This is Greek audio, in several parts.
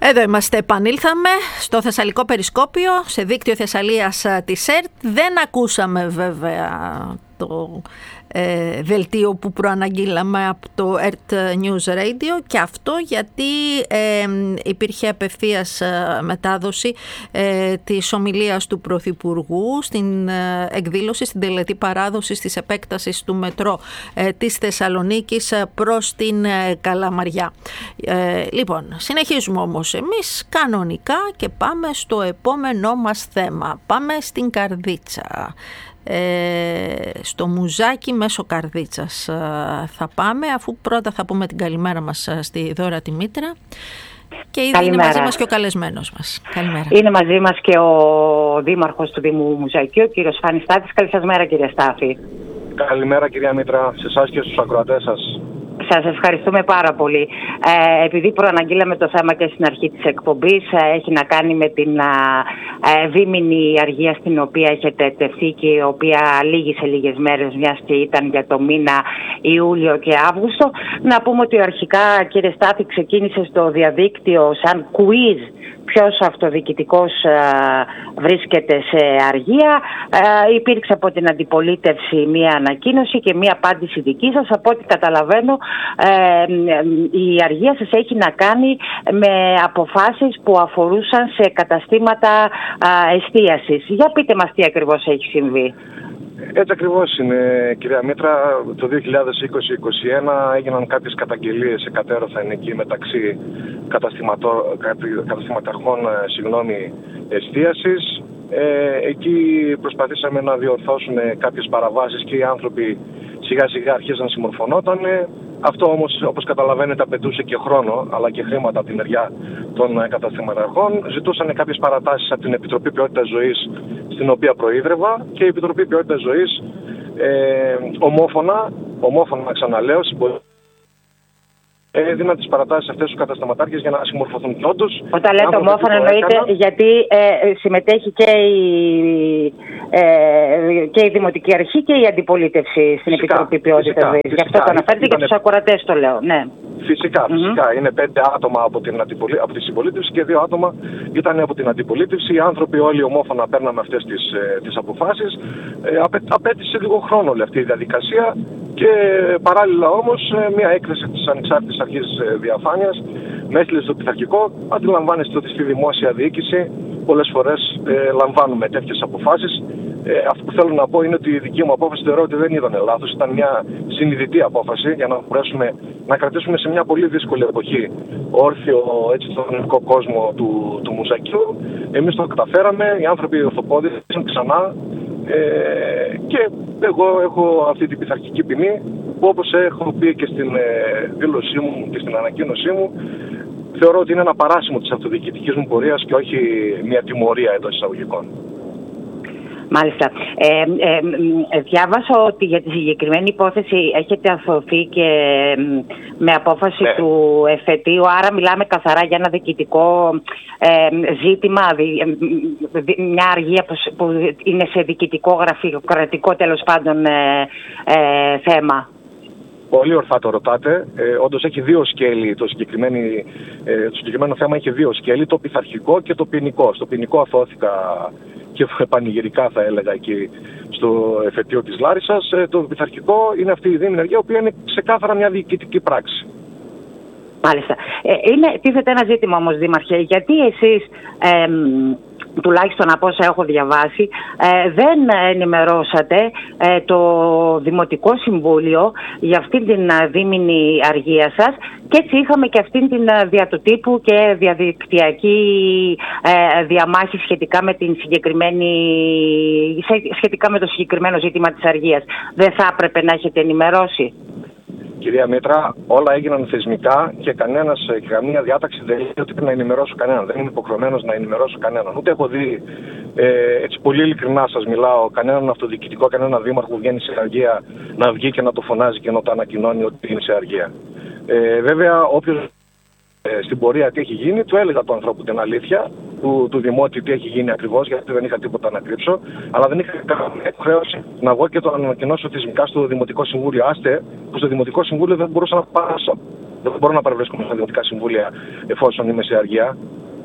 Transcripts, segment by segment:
Εδώ είμαστε, επανήλθαμε στο Θεσσαλικό Περισκόπιο, σε δίκτυο Θεσσαλίας της ΕΡΤ. Δεν ακούσαμε βέβαια το δελτίο που προαναγγείλαμε από το ΕΡΤ News Radio, και αυτό γιατί υπήρχε απευθείας μετάδοση της ομιλίας του Πρωθυπουργού στην εκδήλωση, στην τελετή παράδοση της επέκτασης του μετρό της Θεσσαλονίκης προς την Καλαμαριά. Λοιπόν, συνεχίζουμε όμως εμείς κανονικά και πάμε στο επόμενό μας θέμα. Πάμε στην Καρδίτσα. Στο Μουζάκι μέσω Καρδίτσας θα πάμε, αφού πρώτα θα πούμε την καλημέρα μας στη Δώρα τη Μήτρα, και ήδη καλημέρα. Είναι μαζί μας και ο καλεσμένος μας. Καλημέρα. Είναι μαζί μας και ο Δήμαρχος του Δήμου Μουζακίου, ο κύριος Φάνης Στάθης. Καλή σας μέρα, κύριε Στάθη. Καλημέρα, κυρία Μήτρα, σε εσάς και στους ακροατές σας. Σας ευχαριστούμε πάρα πολύ. Επειδή προαναγγείλαμε το θέμα και στην αρχή της εκπομπής, έχει να κάνει με την δίμηνη αργία στην οποία έχετε τεθεί και η οποία λύγει σε λίγες μέρες, μιας και ήταν για το μήνα Ιούλιο και Αύγουστο. Να πούμε ότι αρχικά, κύριε Στάθη, ξεκίνησε στο διαδίκτυο σαν quiz ποιος αυτοδιοικητικός βρίσκεται σε αργία. Υπήρξε από την αντιπολίτευση μία ανακοίνωση και μία απάντηση δική σας. Από ό,τι καταλαβαίνω, η αργία σας έχει να κάνει με αποφάσεις που αφορούσαν σε καταστήματα εστίασης. Για πείτε μας τι ακριβώς έχει συμβεί. Έτσι ακριβώς είναι, κυρία Μήτρα. Το 2020-2021 έγιναν κάποιες καταγγελίες εκατέρωθεν εκεί μεταξύ καταστηματαρχών εστίασης. Εκεί προσπαθήσαμε να διορθώσουμε κάποιες παραβάσεις και οι άνθρωποι σιγά σιγά αρχίζαν να συμμορφωνόταν. Αυτό όμως, όπως καταλαβαίνετε, απαιτούσε και χρόνο αλλά και χρήματα από τη μεριά των καταστηματαρχών. Ζητούσαν κάποιες παρατάσεις από την Επιτροπή Ποιότητας Ζωής, στην οποία προείδρευα, και η Επιτροπή Ποιότητας Ζωής ομόφωνα ξαναλέω, έδιναν τις παρατάσεις αυτές στους καταστηματάρχες για να συμμορφωθούν. Και όντως, όταν λέτε ομόφωνα εννοείται γιατί συμμετέχει και η Δημοτική Αρχή και η Αντιπολίτευση στην Επιτροπή Ποιότητας Ζωής. Γι' αυτό το αναφέρετε και τους ακροατές το λέω. Ναι. Φυσικά. Είναι 5 άτομα από τη συμπολίτευση και 2 άτομα ήταν από την αντιπολίτευση. Οι άνθρωποι όλοι ομόφωνα παίρναμε αυτές τις αποφάσεις. Απέτησε λίγο χρόνο όλη αυτή η διαδικασία, και παράλληλα όμως μια έκθεση της Ανεξάρτητης Αρχής Διαφάνειας με έστειλε στο πειθαρχικό. Αντιλαμβάνεστε ότι στη δημόσια διοίκηση πολλές φορές λαμβάνουμε τέτοιες αποφάσεις. Αυτό που θέλω να πω είναι ότι η δική μου απόφαση θεωρώ ότι δεν ήταν λάθος. Ήταν μια συνειδητή απόφαση για να μπορέσουμε να κρατήσουμε σε μια πολύ δύσκολη εποχή όρθιο τον ελληνικό κόσμο του Μουζακίου. Εμείς το καταφέραμε, οι άνθρωποι ορθοπόδησαν ξανά, και εγώ έχω αυτή την πειθαρχική ποινή που, όπως έχω πει και στην δήλωσή μου και στην ανακοίνωσή μου, θεωρώ ότι είναι ένα παράσημο της αυτοδιοικητικής μου πορείας και όχι μια τιμωρία εντός εισαγωγικών. Μάλιστα. Διάβασα ότι για τη συγκεκριμένη υπόθεση έχετε αθωωθεί και με απόφαση του εφετείου, άρα μιλάμε καθαρά για ένα διοικητικό ζήτημα, μια αργία που είναι σε διοικητικό γραφειοκρατικό τέλος πάντων θέμα. Πολύ ορθά το ρωτάτε. Όντως έχει 2 σκέλη. Το συγκεκριμένο θέμα έχει 2 σκέλη, το πειθαρχικό και το ποινικό. Στο ποινικό αθώθηκα και πανηγυρικά, θα έλεγα, εκεί στο εφετείο της Λάρισσας. Το πειθαρχικό είναι αυτή η δίμηνη αργία, η οποία είναι ξεκάθαρα μια διοικητική πράξη. Μάλιστα. Τίθεται ένα ζήτημα όμως, Δήμαρχε, γιατί εσείς, τουλάχιστον από όσα έχω διαβάσει, δεν ενημερώσατε το Δημοτικό Συμβούλιο για αυτήν την δίμηνη αργία σας, και έτσι είχαμε και αυτήν την δια του τύπου και διαδικτυακή διαμάχη σχετικά με το συγκεκριμένο ζήτημα της αργίας. Δεν θα έπρεπε να έχετε ενημερώσει? Κυρία Μήτρα, όλα έγιναν θεσμικά και καμία διάταξη δεν λέει ότι πρέπει να ενημερώσω κανέναν. Δεν είμαι υποχρεωμένος να ενημερώσω κανέναν. Ούτε έχω δει, έτσι πολύ ειλικρινά σας μιλάω, κανέναν αυτοδιοικητικό, κανέναν δήμαρχο που βγαίνει σε αργία να βγει και να το φωνάζει και να το ανακοινώνει ότι είναι σε αργία. Βέβαια, όποιος στην πορεία τι έχει γίνει, του έλεγα του ανθρώπου την αλήθεια, του δημότη τι έχει γίνει ακριβώς, γιατί δεν είχα τίποτα να κρύψω, αλλά δεν είχα καμία υποχρέωση να βγω και το ανακοινώσω θεσμικά στο Δημοτικό Συμβούλιο. Άστε που στο Δημοτικό Συμβούλιο δεν μπορούσα να πάρω Δεν μπορώ να παρευρίσκομαι στα δημοτικά συμβούλια εφόσον είμαι σε αργία.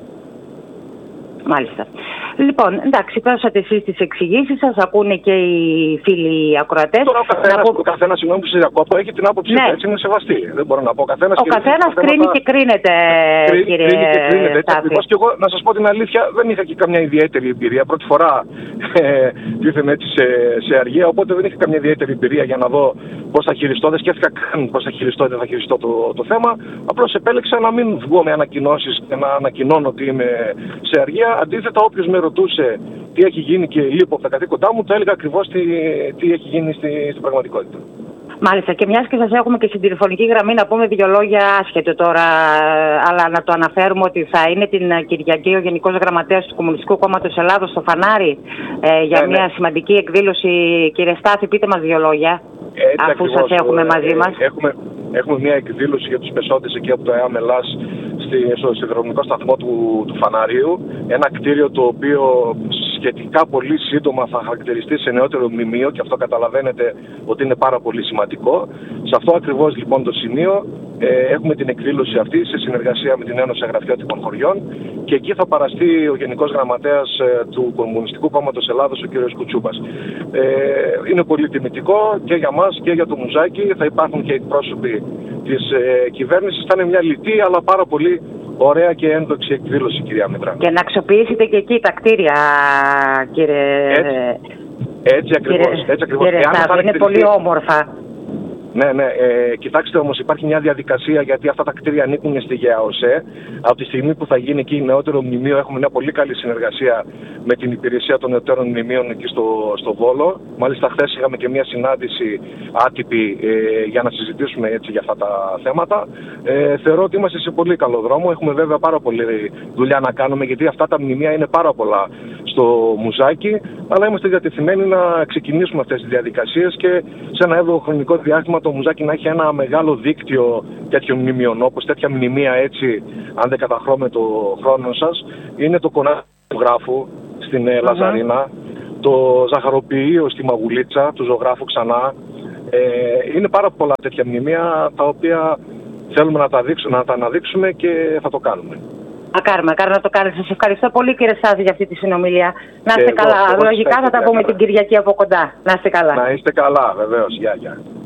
Μάλιστα. Λοιπόν, εντάξει, δώσατε εσείς τις εξηγήσεις σας, ακούνε και οι φίλοι ακροατές. Τώρα ο καθένας, συγγνώμη που σε διακόπτω, έχει την άποψή του, έτσι είναι σεβαστή. Δεν μπορώ να πω. Ο καθένας κρίνει και κρίνεται, κύριε Στάθη. Και εγώ, να σας πω την αλήθεια, δεν είχα και καμιά ιδιαίτερη εμπειρία. Πρώτη φορά τίθεμαι έτσι σε αργία, οπότε δεν είχα καμιά ιδιαίτερη εμπειρία για να δω πώς θα χειριστώ. Δεν σκέφτηκα καν πώς θα χειριστώ ή δεν θα χειριστώ το θέμα. Απλώς επέλεξα να μην βγω με ανακοινώσεις και να ανακοινώνω ότι είμαι σε αργία. Αντίθετα, όποιος με ρωτούσε τι έχει γίνει και λείπω από τα καθήκοντά μου, το έλεγα ακριβώς τι έχει γίνει στην πραγματικότητα. Μάλιστα, και μιας και σας έχουμε και στην τηλεφωνική γραμμή, να πούμε δύο λόγια άσχετο τώρα, αλλά να το αναφέρουμε ότι θα είναι την Κυριακή ο Γενικός Γραμματέας του Κομμουνιστικού Κόμματος Ελλάδος στο Φανάρι για μια σημαντική εκδήλωση. Κύριε Στάθη, πείτε μας δύο λόγια, αφού σας έχουμε μαζί μας. Έχουμε μια εκδήλωση για τους πεσόντες εκεί από το ΕΑΜ Ελλάς στο σιδηροδρομικό σταθμό του Φαναρίου. Ένα κτίριο το οποίο σχετικά πολύ σύντομα θα χαρακτηριστεί σε νεότερο μνημείο και αυτό καταλαβαίνετε ότι είναι πάρα πολύ σημαντικό. Σε αυτό ακριβώς λοιπόν το σημείο έχουμε την εκδήλωση αυτή σε συνεργασία με την Ένωση Αγραφιώτικων Χωριών και εκεί θα παραστεί ο Γενικός Γραμματέας του Κομμουνιστικού Κόμματος Ελλάδος, ο κ. Κουτσούπας. Είναι πολύ τιμητικό και για μας και για το Μουζάκι. Θα υπάρχουν και εκπρόσωποι της κυβέρνησης. Θα είναι μια λιτή αλλά πάρα πολύ ωραία και ένδοξη εκδήλωση, κυρία Μητρά. Και να αξιοποιήσετε και εκεί τα κτίρια, κύριε... Έτσι ακριβώς. Κύριε Στάθη, είναι πολύ όμορφα. Ναι. Κοιτάξτε όμως, υπάρχει μια διαδικασία γιατί αυτά τα κτίρια ανήκουν στη ΓΕΑΟΣΕ. Από τη στιγμή που θα γίνει εκεί νεότερο μνημείο, έχουμε μια πολύ καλή συνεργασία με την υπηρεσία των νεωτέρων μνημείων εκεί στο Βόλο. Μάλιστα, χθες είχαμε και μια συνάντηση άτυπη για να συζητήσουμε έτσι για αυτά τα θέματα. Θεωρώ ότι είμαστε σε πολύ καλό δρόμο. Έχουμε βέβαια πάρα πολλή δουλειά να κάνουμε γιατί αυτά τα μνημεία είναι πάρα πολλά στο Μουζάκι. Αλλά είμαστε διατεθειμένοι να ξεκινήσουμε αυτές τις διαδικασίες και σε ένα εύλογο χρονικό διάστημα το Μουζάκι να έχει ένα μεγάλο δίκτυο τέτοιων μνημείων. Όπως τέτοια μνημεία έτσι, αν δεν καταχρώμε το χρόνο σας, είναι το κονάκι του Γράφου στην Λαζαρίνα, το ζαχαροποιείο στη Μαγουλίτσα, του Ζωγράφου ξανά. Είναι πάρα πολλά τέτοια μνημεία τα οποία θέλουμε να τα αναδείξουμε και θα το κάνουμε. Μακάρι να το κάνετε. Σας ευχαριστώ πολύ, κύριε Στάθη, για αυτή τη συνομιλία. Να είστε καλά. Λογικά θα τα πούμε την Κυριακή από κοντά. Να είστε καλά. Να είστε καλά, βεβαίως. Γεια.